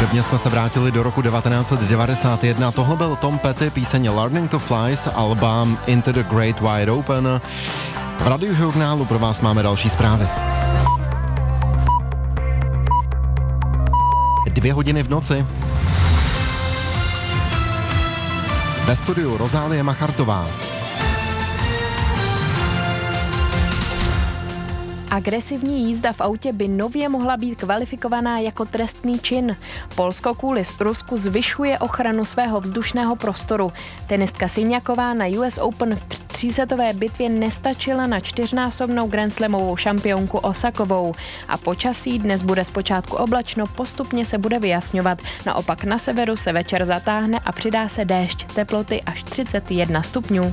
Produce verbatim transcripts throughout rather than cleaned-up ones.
Hodně jsme se vrátili do roku devatenáct set devadesát jedna. Tohle byl Tom Petty, píseň Learning to Fly z alba Into the Great Wide Open. V Radiožurnálu pro vás máme další zprávy. Dvě hodiny v noci. Ve studiu Rozálie Machartová. Agresivní jízda v autě by nově mohla být kvalifikovaná jako trestný čin. Polsko kvůli Rusku zvyšuje ochranu svého vzdušného prostoru. Tenistka Siniaková na U S Open v třísetové bitvě nestačila na čtyřnásobnou grandslamovou šampionku Osakovou. A počasí dnes bude zpočátku oblačno, postupně se bude vyjasňovat. Naopak na severu se večer zatáhne a přidá se déšť, teploty až třicet jedna stupňů.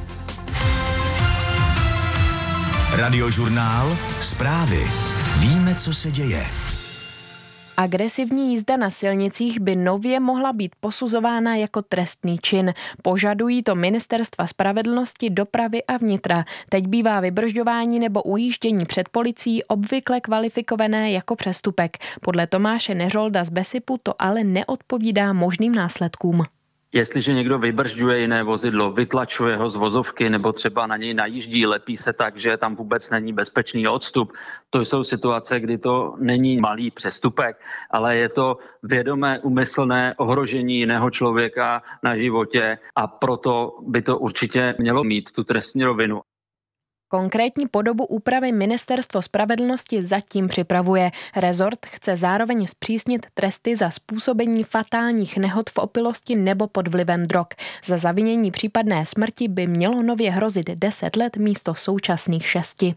Radiožurnál, zprávy. Víme, co se děje. Agresivní jízda na silnicích by nově mohla být posuzována jako trestný čin. Požadují to ministerstva spravedlnosti, dopravy a vnitra. Teď bývá vybržďování nebo ujíždění před policií obvykle kvalifikované jako přestupek. Podle Tomáše Neřolda z Besipu to ale neodpovídá možným následkům. Jestliže někdo vybržďuje jiné vozidlo, vytlačuje ho z vozovky nebo třeba na něj najíždí, lepí se tak, že tam vůbec není bezpečný odstup, to jsou situace, kdy to není malý přestupek, ale je to vědomé, úmyslné ohrožení jiného člověka na životě a proto by to určitě mělo mít tu trestní rovinu. Konkrétní podobu úpravy Ministerstvo spravedlnosti zatím připravuje. Rezort chce zároveň zpřísnit tresty za způsobení fatálních nehod v opilosti nebo pod vlivem drog. Za zavinění případné smrti by mělo nově hrozit deset let místo současných šesti.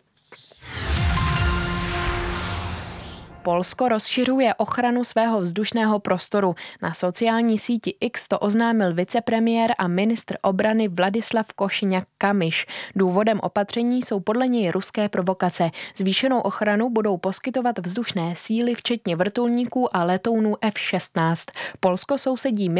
Polsko rozšiřuje ochranu svého vzdušného prostoru. Na sociální síti X to oznámil vicepremiér a ministr obrany Vladislav Košňák-Kamyš. Důvodem opatření jsou podle něj ruské provokace. Zvýšenou ochranu budou poskytovat vzdušné síly, včetně vrtulníků a letounů F šestnáct. Polsko sousedí